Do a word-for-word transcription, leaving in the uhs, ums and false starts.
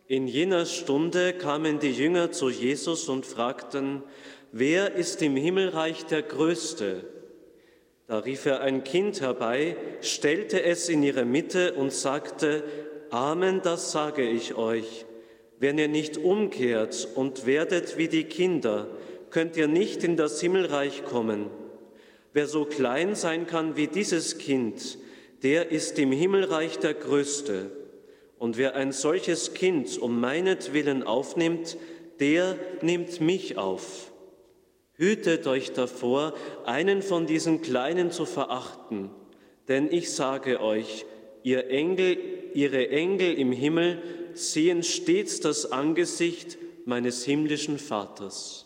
In jener Stunde kamen die Jünger zu Jesus und fragten, wer ist im Himmelreich der Größte? Da rief er ein Kind herbei, stellte es in ihre Mitte und sagte, Amen, das sage ich euch. Wenn ihr nicht umkehrt und werdet wie die Kinder, könnt ihr nicht in das Himmelreich kommen. Wer so klein sein kann wie dieses Kind, der ist im Himmelreich der Größte. Und wer ein solches Kind um meinetwillen aufnimmt, der nimmt mich auf. Hütet euch davor, einen von diesen Kleinen zu verachten, denn ich sage euch, ihr Engel, ihre Engel im Himmel sehen stets das Angesicht meines himmlischen Vaters.